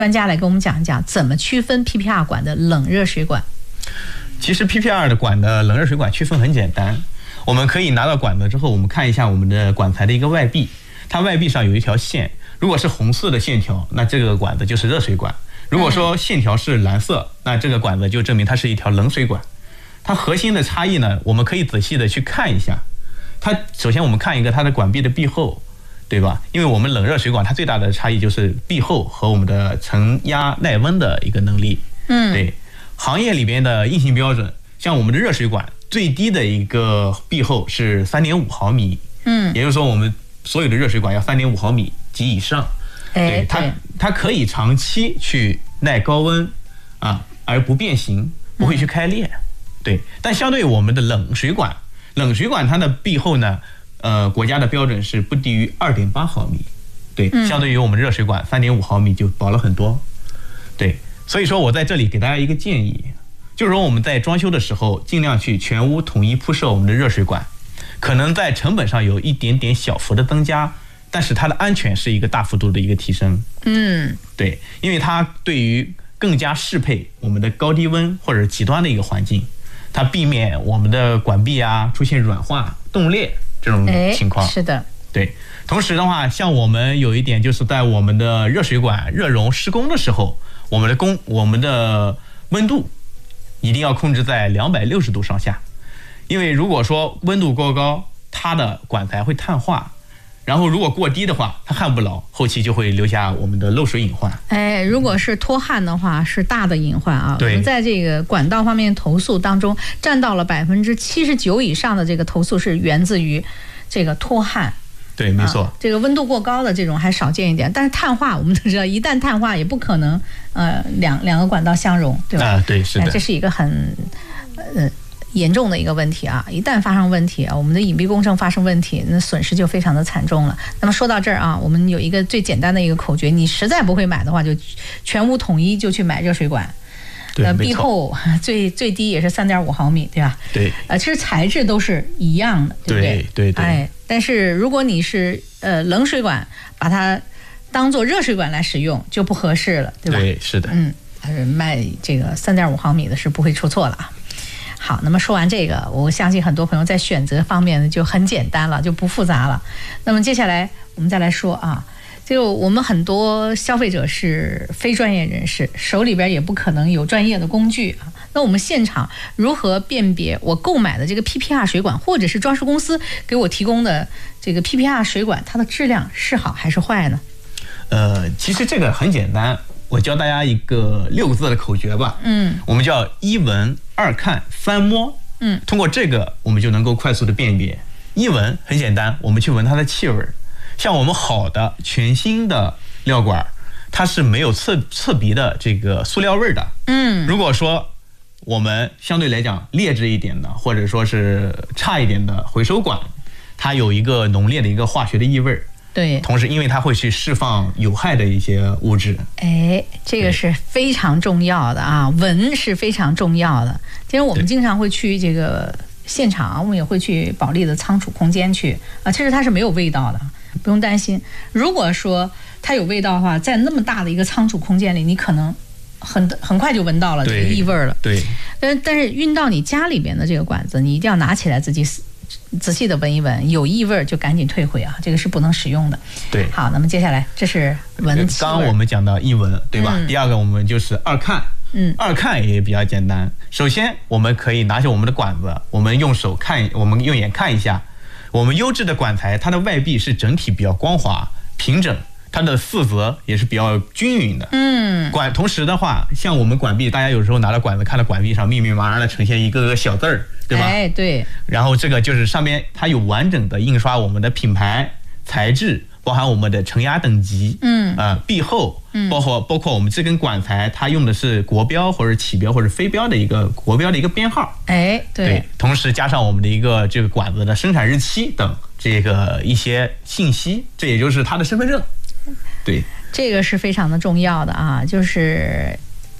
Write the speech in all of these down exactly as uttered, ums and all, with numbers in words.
专家来给我们讲一讲怎么区分 P P R 管的冷热水管。 其实 P P R 的管的冷热水管区分很简单，我们可以拿到管子之后，我们看一下我们的管材的一个外壁，它外壁上有一条线，如果是红色的线条，那这个管子就是热水管；如果说线条是蓝色，那这个管子就证明它是一条冷水管。它核心的差异呢，我们可以仔细的去看一下。它首先我们看一个它的管壁的壁厚，对吧？因为我们冷热水管它最大的差异就是壁厚和我们的承压耐温的一个能力。 嗯， 对，行业里边的硬性标准，像我们的热水管最低的一个壁厚是 三点五毫米。 嗯， 也就是说我们所有的热水管要 三点五毫米及以上。 对， 它它可以长期去耐高温啊，而不变形，不会去开裂。嗯、对，但相对我们的冷水管，冷水管它的壁厚呢，呃，国家的标准是不低于 二点八毫米。对，相对于我们热水管 三点五毫米就薄了很多。对，所以说我在这里给大家一个建议，就是说我们在装修的时候，尽量去全屋统一铺设我们的热水管，可能在成本上有一点点小幅的增加，但是它的安全是一个大幅度的一个提升。 嗯， 对，因为它对于更加适配我们的高低温或者极端的一个环境，它避免我们的管壁啊出现软化、冻裂这种情况。 是的， 对。同时的话，像我们有一点就是在我们的热水管热熔施工的时候，我们的工我们的温度一定要控制在两百六十度上下，因为如果说温度过高，它的管材会碳化。然后如果过低的话，它焊不牢，后期就会留下我们的漏水隐患。 哎，如果是脱焊的话，是大的隐患啊。我们在这个管道方面投诉当中，占到了百分之七十九以上的这个投诉是源自于这个脱焊。 对，没错、啊。 这个温度过高的这种还少见一点，但是碳化我们都知道，一旦碳化也不可能呃两两个管道相容，对吧？ 啊，对，是的。 这是一个很呃。严重的一个问题啊！一旦发生问题啊，我们的隐蔽工程发生问题，那损失就非常的惨重了。那么说到这儿啊，我们有一个最简单的一个口诀，你实在不会买的话，就全屋统一就去买热水管。 对， 呃，壁厚最最低也是 三点五毫米，对吧？ 对。 呃，其实材质都是一样的，对不对？ 对对对。 哎，但是如果你是呃冷水管，把它当做热水管来使用，就不合适了，对吧？ 对，是的。 嗯，还是卖这个 三点五毫米的是不会出错了啊。好，那么说完这个，我相信很多朋友在选择方面就很简单了，就不复杂了。那么接下来我们再来说啊，就我们很多消费者是非专业人士，手里边也不可能有专业的工具啊。那我们现场如何辨别我购买的这个 P P R 水管，或者是装饰公司给我提供的这个 P P R 水管，它的质量是好还是坏呢？ 呃，其实这个很简单。我教大家一个六个字的口诀吧，嗯，我们叫一闻二看三摸，嗯，通过这个我们就能够快速的辨别。一闻很简单，我们去闻它的气味，像我们好的全新的料管，它是没有刺刺鼻的这个塑料味的，嗯，如果说我们相对来讲劣质一点的，或者说是差一点的回收管，它有一个浓烈的一个化学的异味。 对， 同时因为它会去释放有害的一些物质。 哎，这个是非常重要的啊，闻是非常重要的。其实我们经常会去这个现场，我们也会去保利的仓储空间去啊，其实它是没有味道的，不用担心。如果说它有味道的话，在那么大的一个仓储空间里，你可能很很快就闻到了这个异味了。 对， 但但是运到你家里边的这个管子，你一定要拿起来自己仔细的闻一闻，有异味就赶紧退回啊，这个是不能使用的。 对， 好，那么接下来这是闻气味。 刚刚我们讲到一闻，对吧？嗯、第二个我们就是二看，嗯，二看也比较简单。首先我们可以拿起我们的管子，我们用手看，我们用眼看一下，我们优质的管材，它的外壁是整体比较光滑平整。它的四则也是比较均匀的，嗯，管同时的话，像我们管壁，大家有时候拿着管子看到管壁上密密麻麻的呈现一个个小字儿，对吧？ 哎，对。然后这个就是上面它有完整的印刷我们的品牌、材质，包含我们的承压等级，嗯，呃，壁厚，嗯，包括包括我们这根管材，它用的是国标或者企标或者非标的一个国标的一个编号， 哎，对。 对，同时加上我们的一个这个管子的生产日期等这个一些信息，这也就是它的身份证。对， 这个是非常的重要的啊，就是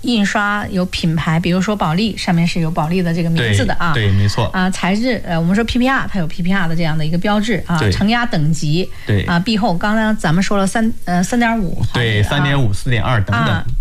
印刷有品牌，比如说保利，上面是有保利的这个名字的啊。 对，对没错。 啊，材质，呃，我们说 P P R， 它有 P P R 的这样的一个标志啊，承压等级。 对。 啊，壁厚，刚刚咱们说了三呃三点五。 对，三点五、四点二等等。啊